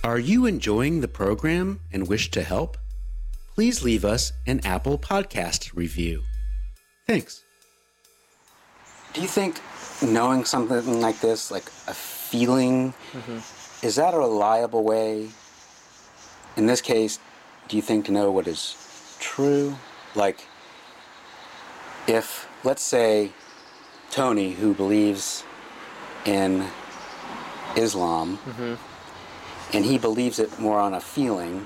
Are you enjoying the program and wish to help? Please leave us an Apple Podcast review. Thanks. Do you think knowing something like this, like a feeling, is that a reliable way? In this case, do you think to know what is true? Like, if, let's say, Tony, who believes in Islam, and he believes it more on a feeling,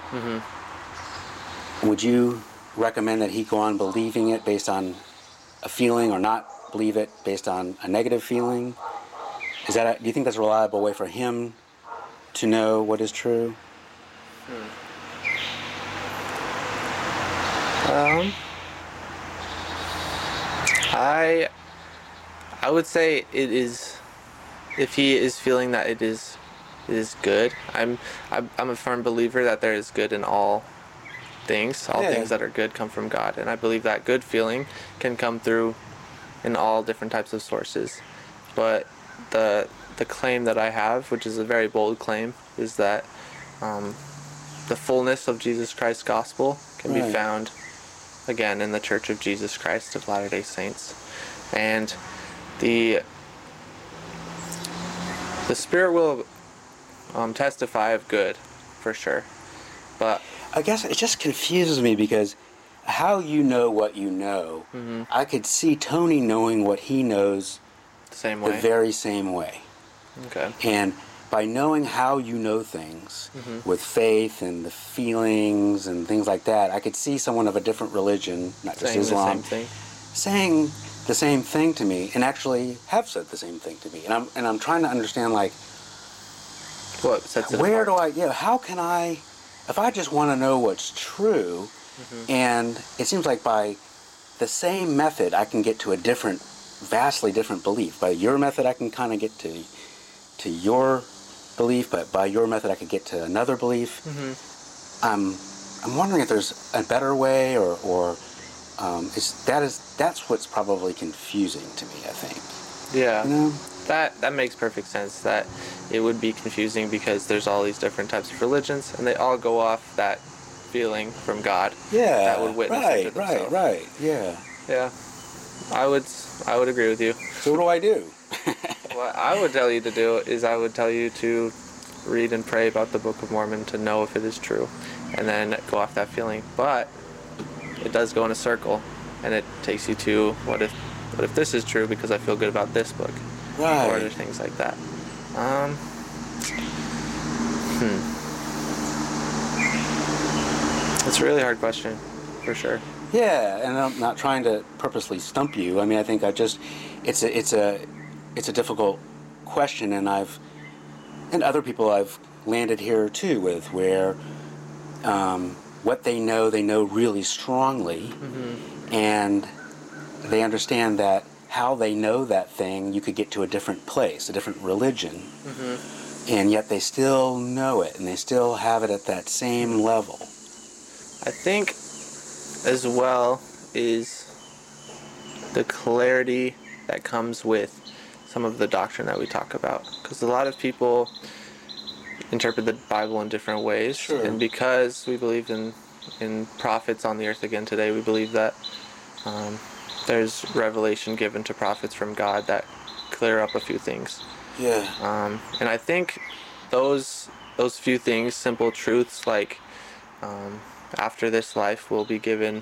would you recommend that he go on believing it based on a feeling, or not believe it based on a negative feeling? Do you think that's a reliable way for him to know what is true? I would say it is, if he is feeling that it is good. I'm a firm believer that there is good in all things. All things that are good come from God, and I believe that good feeling can come through in all different types of sources. But the claim that I have, which is a very bold claim, is that the fullness of Jesus Christ's gospel can be found again in the Church of Jesus Christ of Latter-day Saints, and the Spirit will testify of good, for sure. But I guess it just confuses me, because how you know what you know, I could see Tony knowing what he knows same way. The very same way. Okay. And by knowing how you know things with faith and the feelings and things like that, I could see someone of a different religion, not just Islam, saying the same thing to me, and actually have said the same thing to me. And I'm trying to understand, like, what sets it where apart? how can I, if I just want to know what's true, and it seems like by the same method I can get to a vastly different belief. By your method I can kind of get to your belief, but by your method I could get to another belief. I'm wondering if there's a better way, or that's what's probably confusing to me, I think. Yeah. You know? That makes perfect sense, that it would be confusing because there's all these different types of religions, and they all go off that feeling from God. Yeah. That would witness it to themselves. Right. Yeah. Yeah. I would agree with you. So what do I do? What I would tell you to do is I would tell you to read and pray about the Book of Mormon to know if it is true, and then go off that feeling. But it does go in a circle, and it takes you to what if this is true because I feel good about this book, or other things like that. It's a really hard question, for sure. Yeah, and I'm not trying to purposely stump you. I mean, I think it's a difficult question, and other people I've landed here too with, where what they know really strongly, and they understand that how they know that thing, you could get to a different place, a different religion, and yet they still know it, and they still have it at that same level. I think as well is the clarity that comes with some of the doctrine that we talk about, because a lot of people interpret the Bible in different ways. Sure. And because we believe in prophets on the earth again today, we believe that there's revelation given to prophets from God that clear up a few things. Yeah. And I think those few things, simple truths like after this life will be given,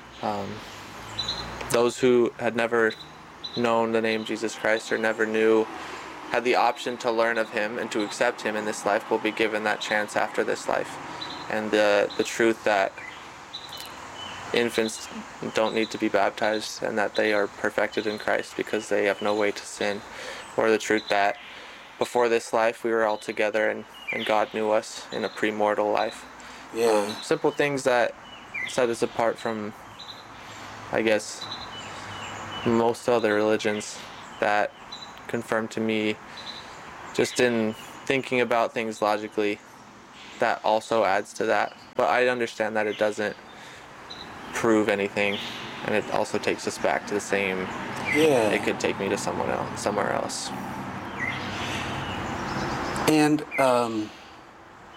those who had never known the name Jesus Christ, or never had the option to learn of him and to accept him in this life, will be given that chance after this life. And the truth that infants don't need to be baptized, and that they are perfected in Christ because they have no way to sin, or the truth that before this life we were all together and God knew us in a pre-mortal life. Yeah. Simple things that set us apart from, I guess, most other religions, that confirm to me, just in thinking about things logically, that also adds to that. But I understand that it doesn't prove anything, and it also takes us back to the same. Yeah. It could take me to somewhere else. And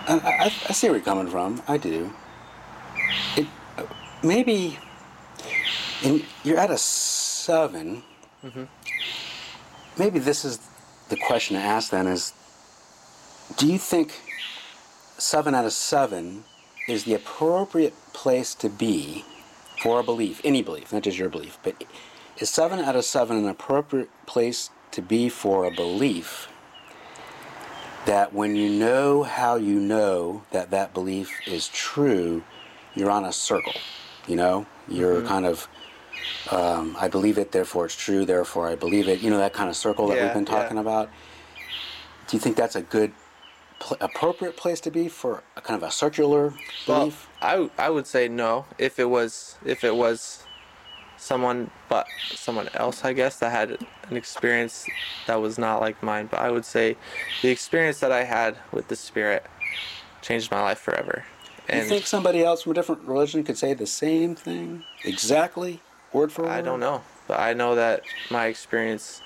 I see where you're coming from. I do. It maybe, and you're at a 7. Mm-hmm. Maybe this is the question to ask then: is do you think 7 out of 7 is the appropriate place to be for a belief, any belief, not just your belief, but is 7 out of 7 an appropriate place to be for a belief that when you know how you know that that belief is true, you're on a circle, you know? You're kind of, I believe it, therefore it's true, therefore I believe it, you know, that kind of circle that we've been talking about. Do you think that's a good, appropriate place to be for a kind of a circular belief? Well, I would say no. If it was someone else, I guess, that had an experience that was not like mine. But I would say the experience that I had with the Spirit changed my life forever. And you think somebody else from a different religion could say the same thing exactly, word for word? I don't know, but I know that my experience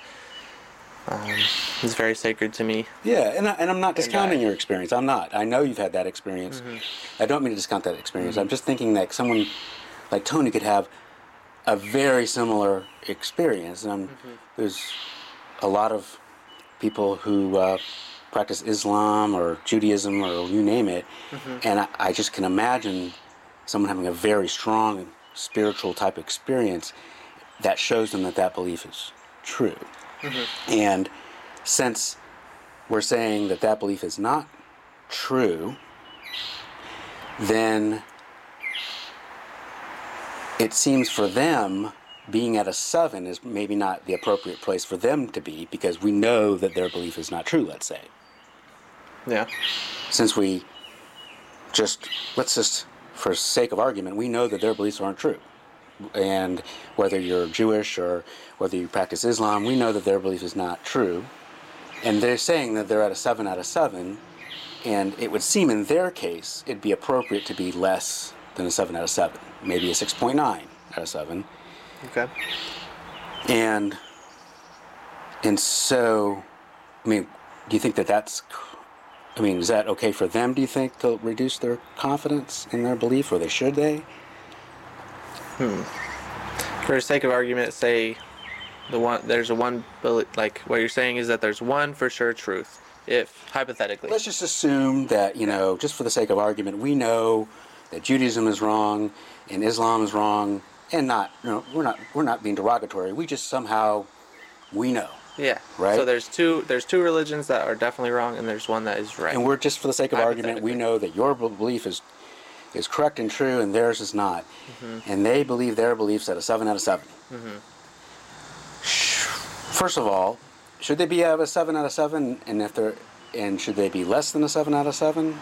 is very sacred to me. Yeah, and I'm not discounting your experience. I'm not. I know you've had that experience. I don't mean to discount that experience. I'm just thinking that someone like Tony could have a very similar experience. And there's a lot of people who practice Islam or Judaism or you name it, and I just can imagine someone having a very strong spiritual type experience that shows them that that belief is true. And since we're saying that that belief is not true, then it seems for them being at a 7 is maybe not the appropriate place for them to be, because we know that their belief is not true, let's say. Yeah. Since let's just, for sake of argument, we know that their beliefs aren't true. And whether you're Jewish or whether you practice Islam, we know that their belief is not true. And they're saying that they're at a 7 out of 7, and it would seem in their case it'd be appropriate to be less than a 7 out of 7, maybe a 6.9 out of 7. Okay. And so, I mean, do you think is that okay for them, do you think, to reduce their confidence in their belief, or should they? For the sake of argument, say there's one, like what you're saying is that there's one for sure truth, if hypothetically. Let's just assume that, just for the sake of argument, we know that Judaism is wrong and Islam is wrong, and we're not being derogatory. We just somehow we know. Yeah. Right. So there's two religions that are definitely wrong, and there's one that is right. And we're just for the sake of argument, we know that your belief is correct and true, and theirs is not. And they believe their beliefs at a 7 out of 7. First of all, should they be at a 7 out of 7? And should they be less than a 7 out of 7?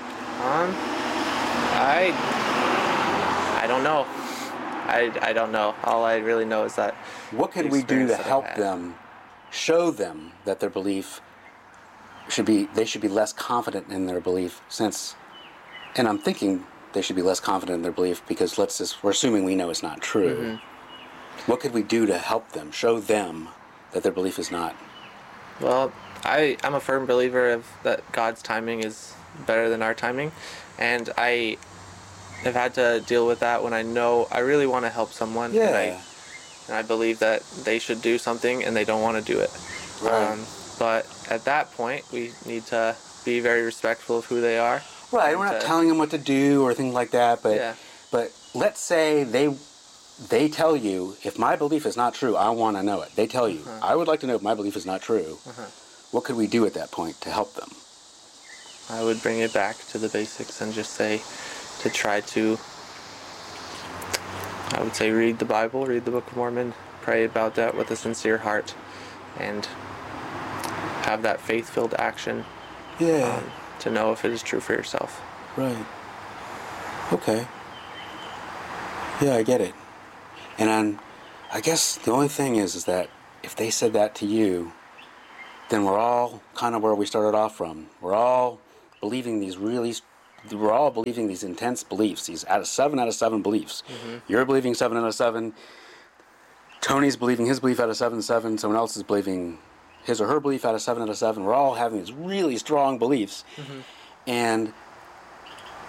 I don't know. I don't know. All I really know is that. What could we do to help them, show them that their belief they should be less confident in their belief, and I'm thinking they should be less confident in their belief because we're assuming we know it's not true. What could we do to help them, show them that their belief is not? Well, I'm a firm believer that God's timing is better than our timing, and I have had to deal with that when I know I really want to help someone, and I believe that they should do something and they don't want to do it. Right. But at that point, we need to be very respectful of who they are. Right, we're not telling them what to do or things like that, but let's say they tell you, if my belief is not true, I want to know it. They tell you, I would like to know if my belief is not true. What could we do at that point to help them? I would bring it back to the basics and just say to try to, I would say, read the Bible, read the Book of Mormon, pray about that with a sincere heart, and have that faith-filled action. Yeah. To know if it is true for yourself. Right. Okay. Yeah, I get it. And I guess the only thing is that if they said that to you, then we're all kind of where we started off from. We're all believing these intense beliefs, these 7 out of 7 beliefs. You're believing 7 out of 7. Tony's believing his belief out of 7 7. Someone else is believing his or her belief out of 7 out of 7. We're all having these really strong beliefs. And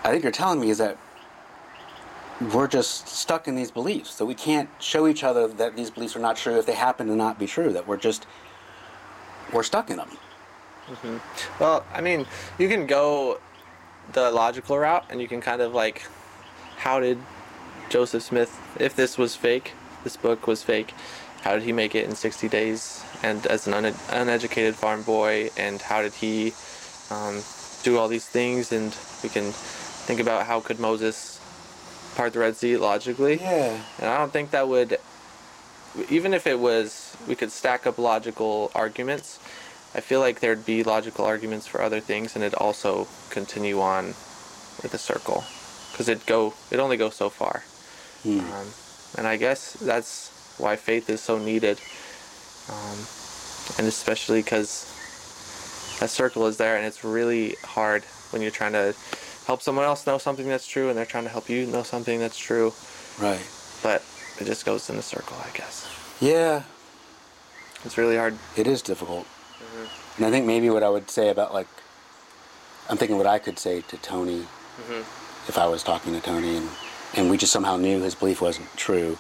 I think you're telling me is that we're just stuck in these beliefs, that we can't show each other that these beliefs are not true if they happen to not be true, that we're stuck in them. Mm-hmm. Well, I mean, you can go the logical route, and you can kind of like, how did Joseph Smith, if this was fake, this book was fake, how did he make it in 60 days and as an uneducated farm boy, and how did he do all these things? And we can think about how could Moses part the Red Sea logically. Yeah. And I don't think that would, even if it was, we could stack up logical arguments, I feel like there'd be logical arguments for other things, and it'd also continue on with a circle, because it only goes so far. And I guess that's why faith is so needed, and especially because that circle is there, and it's really hard when you're trying to help someone else know something that's true, and they're trying to help you know something that's true. Right. But it just goes in a circle, I guess. Yeah. It's really hard. It is difficult. And I think maybe what I would say about, like, I'm thinking what I could say to Tony if I was talking to Tony and we just somehow knew his belief wasn't true.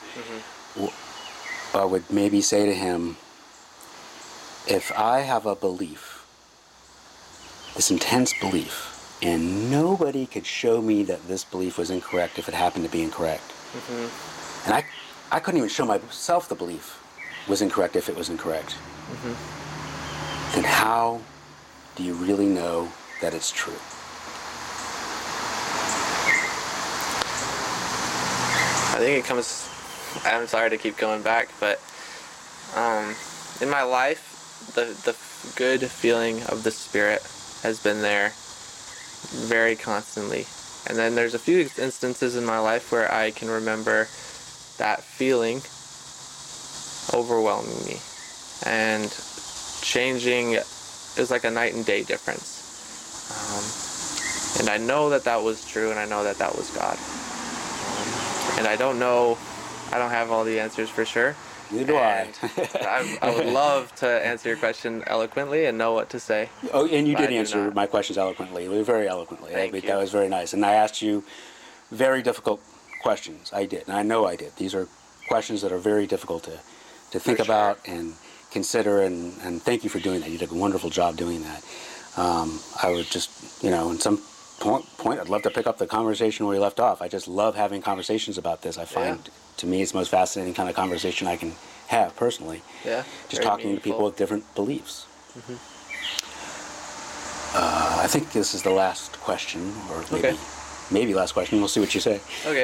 I would maybe say to him, if I have a belief, this intense belief, and nobody could show me that this belief was incorrect if it happened to be incorrect. And I couldn't even show myself the belief was incorrect if it was incorrect. Then how do you really know that it's true? I think it comes, I'm sorry to keep going back, but in my life, the good feeling of the Spirit has been there very constantly. And then there's a few instances in my life where I can remember that feeling overwhelming me and changing. It was like a night and day difference. And I know that was true, and I know that was God. And I don't have all the answers for sure. Neither do I. I would love to answer your question eloquently and know what to say. Oh, and you did answer my questions eloquently, very eloquently. Thank you. That was very nice. And I asked you very difficult questions. I did, and I know I did. These are questions that are very difficult to think about and consider, and thank you for doing that. You did a wonderful job doing that. I would just, in some point, I'd love to pick up the conversation where we left off. I just love having conversations about this. I find, to me, it's the most fascinating kind of conversation I can have personally. Yeah. Just talking to people with different beliefs. I think this is the last question, or maybe last question. We'll see what you say. Okay.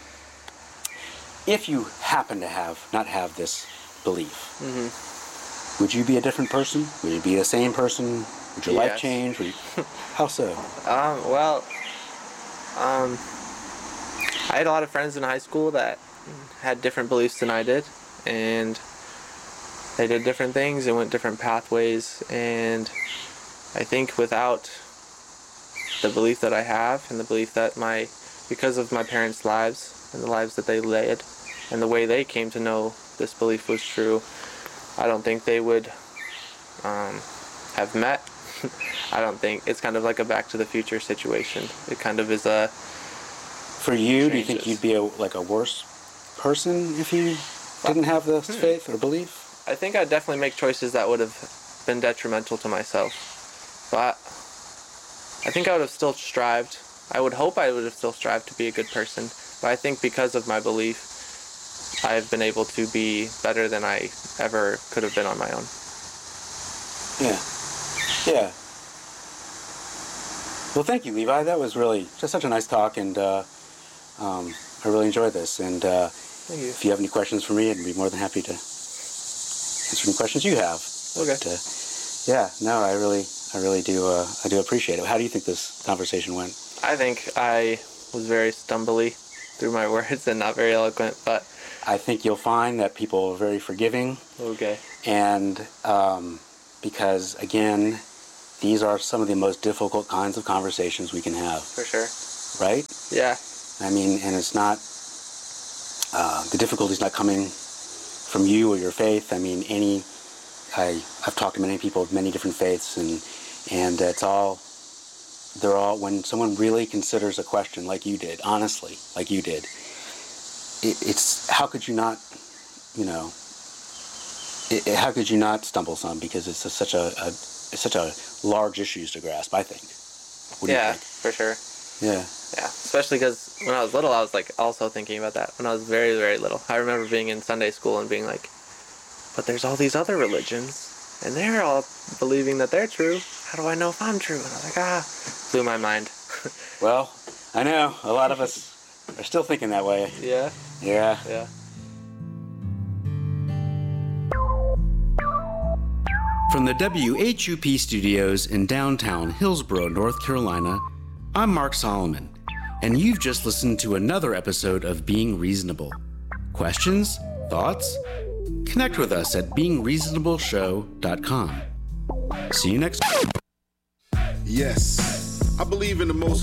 If you happen to not have this belief, would you be a different person? Would you be the same person? Would your life change? How so? I had a lot of friends in high school that had different beliefs than I did, and they did different things and went different pathways, and I think without the belief that I have, and the belief that because of my parents' lives and the lives that they led and the way they came to know this belief was true, I don't think they would have met. I don't think it's kind of like a Back to the Future situation. It kind of is a. For you, do you think you'd be a worse person if you didn't have this faith or belief? I think I'd definitely make choices that would have been detrimental to myself, but I think I would have still strived. I would hope I would have still strived to be a good person, but I think because of my belief, I've been able to be better than I ever could have been on my own. Yeah. Well, thank you, Levi. That was really just such a nice talk, and I really enjoyed this. And thank you. If you have any questions for me, I'd be more than happy to answer any questions you have. Okay. But, I really do. I do appreciate it. How do you think this conversation went? I think I was very stumbly through my words and not very eloquent, but I think you'll find that people are very forgiving. Okay. And because, again, these are some of the most difficult kinds of conversations we can have. For sure. Right? Yeah. I mean, and it's not, the difficulty's not coming from you or your faith. I mean, I've talked to many people of many different faiths, and it's all they're all, when someone really considers a question like you did, honestly, like you did, it's how could you not, you know, how could you not stumble some, because it's such a large issues to grasp, I think. What do you think? For sure. Yeah. Yeah, especially because when I was little, I was like also thinking about that. When I was very, very little, I remember being in Sunday school and being like, but there's all these other religions, and they're all believing that they're true. How do I know if I'm true? And I was like, blew my mind. Well, I know a lot of us are still thinking that way. Yeah. Yeah. Yeah. From the WHUP studios in downtown Hillsborough, North Carolina, I'm Mark Solomon, and you've just listened to another episode of Being Reasonable. Questions? Thoughts? Connect with us at beingreasonableshow.com. See you next time. Yes, I believe in the most